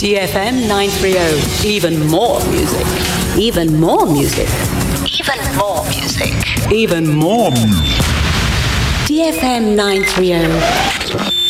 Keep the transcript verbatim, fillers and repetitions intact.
D F M nine thirty. Even more music. Even more music. Even more music. Even more music. D F M nine thirty.